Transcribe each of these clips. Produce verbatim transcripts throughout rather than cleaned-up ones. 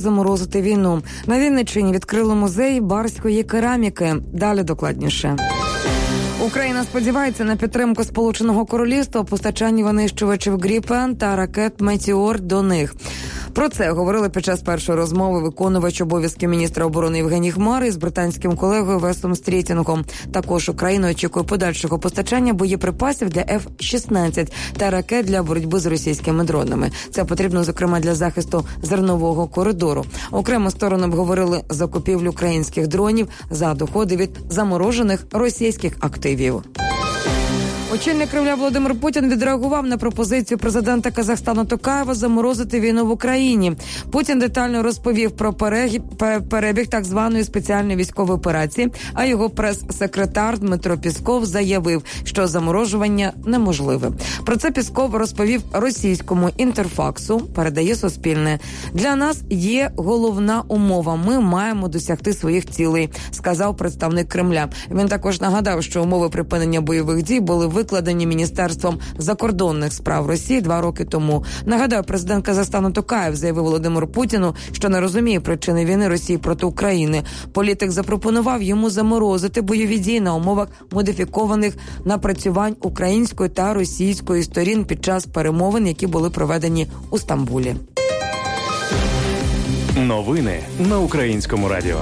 заморозити війну. На Вінниччині відкрили музей барської кераміки. Далі докладніше. Україна сподівається на підтримку Сполученого Королівства у постачанні винищувачів «Гріпен» та ракет «Метеор» до них. Про це говорили під час першої розмови виконувач обов'язків міністра оборони Євгеній Хмар із британським колегою Весом Стрітінгом. Також Україна очікує подальшого постачання боєприпасів для еф шістнадцять та ракет для боротьби з російськими дронами. Це потрібно, зокрема, для захисту зернового коридору. Окремо сторони обговорили закупівлю українських дронів за доходи від заморожених російських активів. Очільник Кремля Володимир Путін відреагував на пропозицію президента Казахстану Токаєва заморозити війну в Україні. Путін детально розповів про перебіг, перебіг так званої спеціальної військової операції, а його прес-секретар Дмитро Пісков заявив, що заморожування неможливе. Про це Пісков розповів російському інтерфаксу, передає Суспільне. «Для нас є головна умова. Ми маємо досягти своїх цілей», сказав представник Кремля. Він також нагадав, що умови припинення бойових дій були викладені Міністерством закордонних справ Росії два роки тому. Нагадаю, президент Казахстану Токаєв заявив Володимиру Путіну, що не розуміє причини війни Росії проти України. Політик запропонував йому заморозити бойові дії на умовах модифікованих напрацювань української та російської сторін під час перемовин, які були проведені у Стамбулі. Новини на Українському радіо.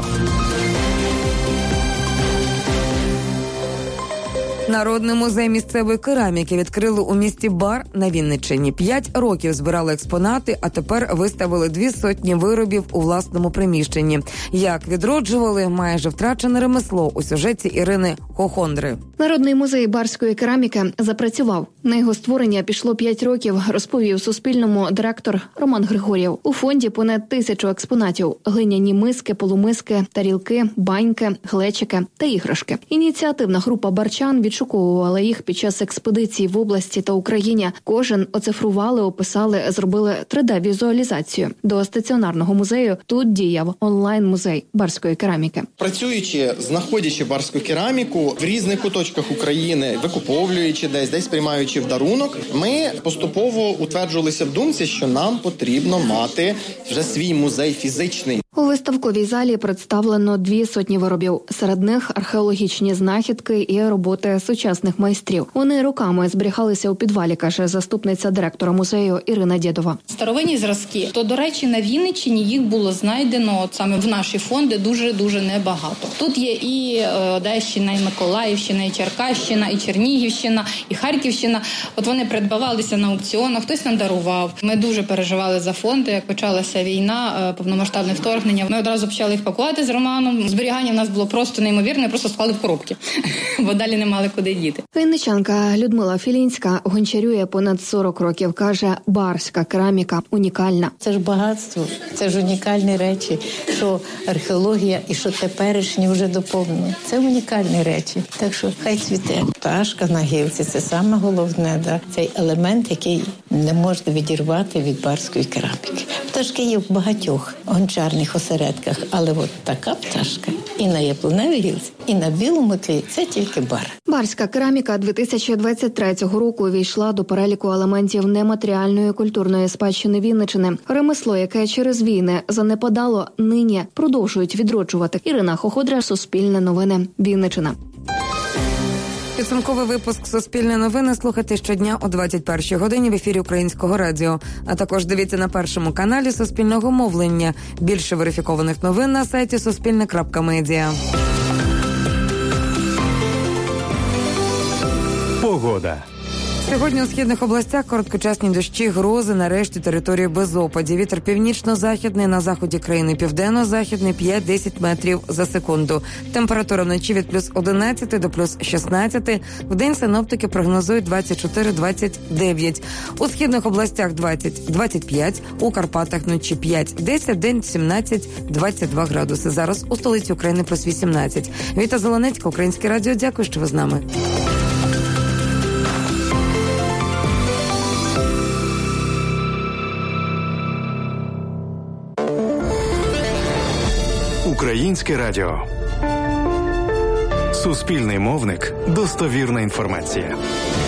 Народний музей місцевої кераміки відкрили у місті Бар на Вінниччині. П'ять років збирали експонати, а тепер виставили дві сотні виробів у власному приміщенні. Як відроджували майже втрачене ремесло у сюжеті Ірини Хохондри. Народний музей барської кераміки запрацював. На його створення пішло п'ять років, розповів Суспільному директор Роман Григорєв. У фонді понад тисячу експонатів – глиняні миски, полумиски, тарілки, баньки, глечики та іграшки. Ініціативна група барчан відшуковувала їх під час експедиції в області та Україні. Кожен оцифрували, описали, зробили три де-візуалізацію. До стаціонарного музею тут діяв онлайн-музей барської кераміки. Працюючи, знаходячи барську кераміку в різних куточках України, викуповуючи десь, десь приймаючи в дарунок, ми поступово утверджувалися в думці, що нам потрібно мати вже свій музей фізичний. У виставковій залі представлено дві сотні виробів. Серед них археологічні знахідки і роботи сучасних майстрів. Вони роками зберігалися у підвалі, каже заступниця директора музею Ірина Дєдова. Старовинні зразки. То, до речі, на Вінниччині їх було знайдено от саме в наші фонди дуже-дуже небагато. Тут є і Одещина, і Миколаївщина, і Черкащина, і Чернігівщина, і Харківщина. От вони придбавалися на аукціонах, хтось нам дарував. Ми дуже переживали за фонди, як почалася війна, повномасштабне вторгнення. Ми одразу почали їх пакувати з Романом. Зберігання в нас було просто неймовірне, просто склали в коробки, бо далі не мали куди діти. Вінничанка Людмила Філінська гончарює понад сорок років. Каже, барська кераміка унікальна. Це ж багатство, це ж унікальні речі, що археологія і що теперішні вже доповнені. Це унікальні речі, так що хай цвіте. Пташка на гілці – це саме головне, да? Цей елемент, який не можна відірвати від барської кераміки. Пташки є в багатьох гончарних осередках, але от така пташка і на яблуневій гілці, і на білому тлі – це тільки бар. Барська кераміка дві тисячі двадцять третього року увійшла до переліку елементів нематеріальної культурної спадщини Вінниччини. Ремесло, яке через війни занепадало, нині продовжують відроджувати. Ірина Хоходра, Суспільне новини, Вінниччина. Підсумковий випуск «Суспільне новини» слухайте щодня о двадцять першій годині в ефірі Українського радіо. А також дивіться на першому каналі Суспільного мовлення. Більше верифікованих новин на сайті суспільне крапка медіа. Погода. Сьогодні у східних областях короткочасні дощі, грози, нарешті території без опадів. Вітер північно-західний, на заході країни південно-західний п'ять-десять метрів за секунду. Температура вночі від плюс одинадцяти до плюс шістнадцяти. Вдень синоптики прогнозують двадцять чотири - двадцять дев'ять. У східних областях двадцять - двадцять п'ять, у Карпатах вночі п'ять - десять, день сімнадцять - двадцять два градуси. Зараз у столиці України плюс вісімнадцять. Віта Зеленецька, Українське радіо. Дякую, що ви з нами. Українське радіо. Суспільний мовник. Достовірна інформація.